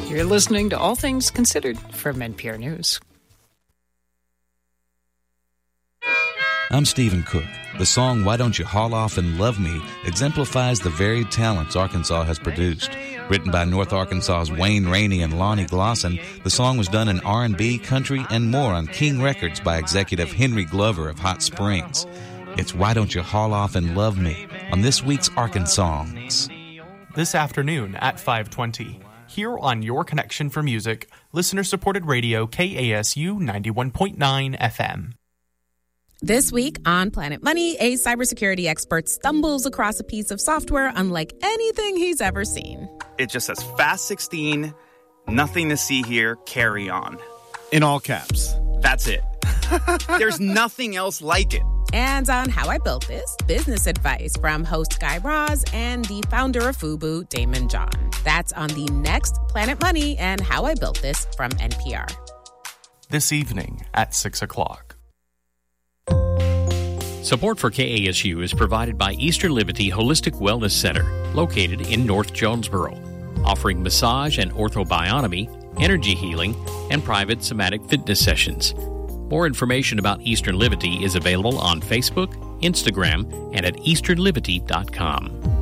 You're listening to All Things Considered from NPR News. I'm Stephen Cook. The song Why Don't You Haul Off and Love Me exemplifies the varied talents Arkansas has produced. Written by North Arkansas's Wayne Rainey and Lonnie Glosson, the song was done in R&B, country, and more on King Records by executive Henry Glover of Hot Springs. It's Why Don't You Haul Off and Love Me on this week's Arkansongs. This afternoon at 5:20. Here on Your Connection for Music, listener-supported radio KASU 91.9 FM. This week on Planet Money, a cybersecurity expert stumbles across a piece of software unlike anything he's ever seen. It just says Fast 16, nothing to see here, carry on. In all caps. That's it. There's nothing else like it. And on How I Built This, business advice from host Guy Raz and the founder of FUBU, Damon John. That's on the next Planet Money and How I Built This from NPR. This evening at 6 o'clock. Support for KASU is provided by Eastern Liberty Holistic Wellness Center, located in North Jonesboro, offering massage and orthobiotomy, energy healing, and private somatic fitness sessions. More information about Eastern Liberty is available on Facebook, Instagram, and at easternliberty.com.